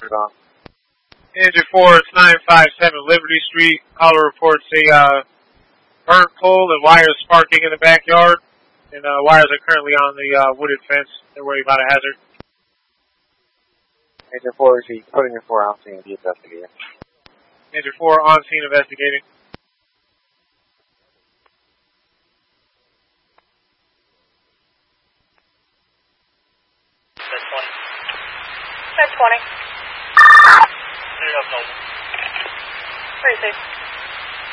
on. Engine 4, it's 957 Liberty Street. Caller reports a burnt pole and wires sparking in the backyard. And wires are currently on the wooded fence. They're worried about a hazard. Engine 4, is he putting your 4 on scene to be investigated? Engine 4, on scene investigating. That's 20. 3 safe.